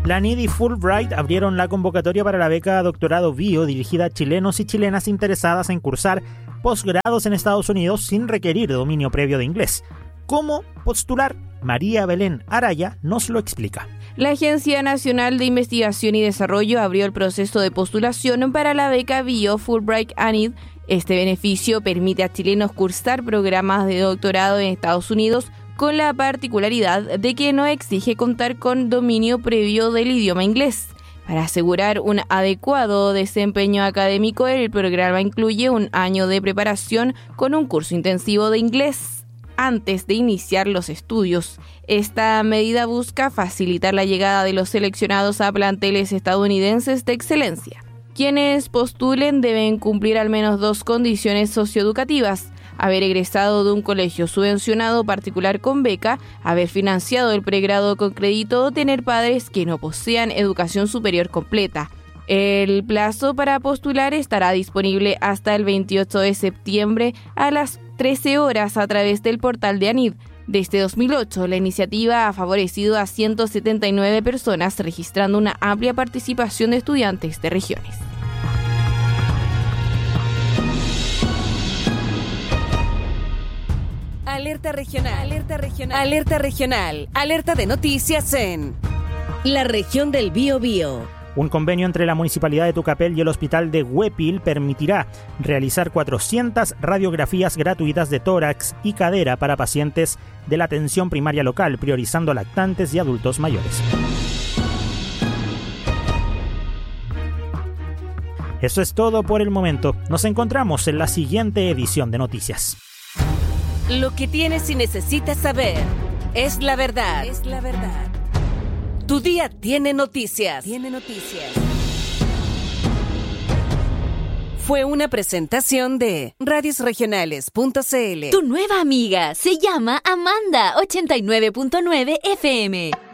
La ANID y Fulbright abrieron la convocatoria para la beca Doctorado Bio dirigida a chilenos y chilenas interesadas en cursar posgrados en Estados Unidos sin requerir dominio previo de inglés. ¿Cómo postular? María Belén Araya nos lo explica. La Agencia Nacional de Investigación y Desarrollo abrió el proceso de postulación para la beca Bio Fulbright ANID. Este beneficio permite a chilenos cursar programas de doctorado en Estados Unidos con la particularidad de que no exige contar con dominio previo del idioma inglés. Para asegurar un adecuado desempeño académico, el programa incluye un año de preparación con un curso intensivo de inglés antes de iniciar los estudios. Esta medida busca facilitar la llegada de los seleccionados a planteles estadounidenses de excelencia. Quienes postulen deben cumplir al menos 2 condiciones socioeducativas: haber egresado de un colegio subvencionado particular con beca, haber financiado el pregrado con crédito o tener padres que no posean educación superior completa. El plazo para postular estará disponible hasta el 28 de septiembre a las 13 horas a través del portal de ANID. Desde 2008, la iniciativa ha favorecido a 179 personas, registrando una amplia participación de estudiantes de regiones. Alerta regional, alerta regional, alerta regional, alerta de noticias en la región del Biobío. Un convenio entre la Municipalidad de Tucapel y el Hospital de Huépil permitirá realizar 400 radiografías gratuitas de tórax y cadera para pacientes de la atención primaria local, priorizando lactantes y adultos mayores. Eso es todo por el momento. Nos encontramos en la siguiente edición de Noticias. Lo que tienes y necesitas saber es la verdad. Es la verdad. Tu día tiene noticias. Fue una presentación de radiosregionales.cl. Tu nueva amiga se llama Amanda 89.9 FM.